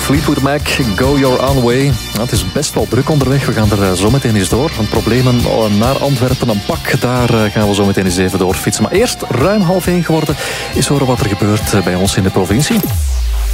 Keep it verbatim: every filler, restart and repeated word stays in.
Fleetwood Mac, Go Your Own Way. Nou, het is best wel druk onderweg. We gaan er zo meteen eens door. Van problemen naar Antwerpen een pak. Daar gaan we zo meteen eens even doorfietsen. Maar eerst, ruim half één geworden, is horen wat er gebeurt bij ons in de provincie.